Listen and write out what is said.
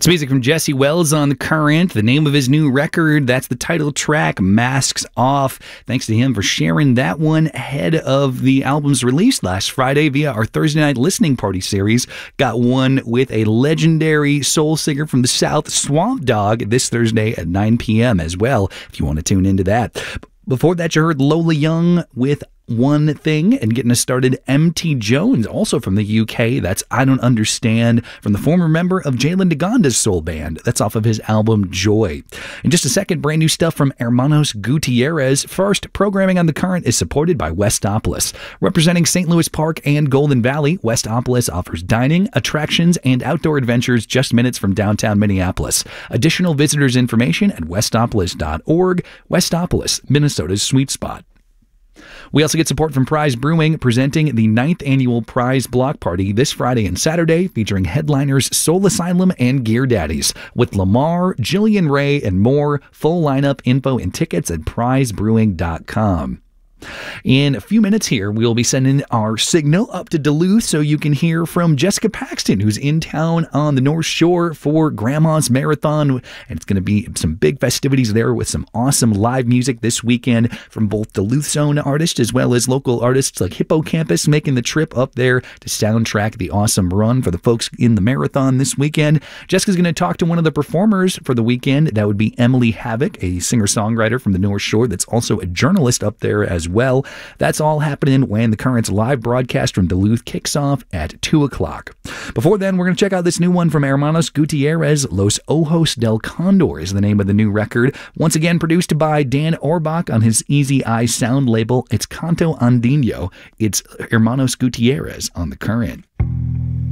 It's music from Jesse Wells on The Current. The name of his new record, that's the title track, Masks Off. Thanks to him for sharing that one ahead of the album's release last Friday via our Thursday night listening party series. Got one with a legendary soul singer from the South, Swamp Dogg, this Thursday at 9 p.m. as well, if you want to tune into that. Before that, you heard Lola Young with One Thing, and getting us started, MT Jones, also from the UK. That's I Don't Understand, from the former member of Jalen DeGonda's soul band. That's off of his album Joy. In just a second, brand new stuff from Hermanos Gutierrez. First, programming on The Current is supported by Westopolis. Representing St. Louis Park and Golden Valley, Westopolis offers dining, attractions, and outdoor adventures just minutes from downtown Minneapolis. Additional visitors information at westopolis.org. Westopolis, Minnesota's sweet spot. We also get support from Prize Brewing, presenting the 9th annual Prize Block Party this Friday and Saturday, featuring headliners Soul Asylum and Gear Daddies, with Lamar, Jillian Ray, and more. Full lineup, info, and tickets at prizebrewing.com. In a few minutes here, we'll be sending our signal up to Duluth so you can hear from Jessica Paxton, who's in town on the North Shore for Grandma's Marathon. And it's going to be some big festivities there with some awesome live music this weekend from both Duluth's own artists as well as local artists like Hippocampus making the trip up there to soundtrack the awesome run for the folks in the marathon this weekend. Jessica's going to talk to one of the performers for the weekend. That would be Emily Havoc, a singer-songwriter from the North Shore that's also a journalist up there as well. That's all happening when the Current's live broadcast from Duluth kicks off at 2 o'clock. Before then, we're going to check out this new one from Hermanos Gutierrez. Los Ojos del Condor is the name of the new record. Once again, produced by Dan Orbach on his Easy Eye Sound label. It's Canto Andino. It's Hermanos Gutierrez on The Current.